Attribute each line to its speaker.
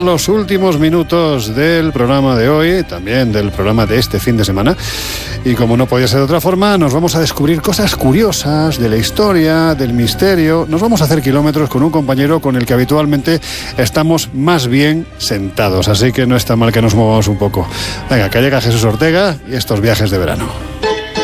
Speaker 1: Los últimos minutos del programa de hoy, también del programa de este fin de semana, y como no podía ser de otra forma, nos vamos a descubrir cosas curiosas de la historia, del misterio. Nos vamos a hacer kilómetros con un compañero con el que habitualmente estamos más bien sentados, así que no está mal que nos movamos un poco. Venga, que llega Jesús Ortega y estos viajes de verano.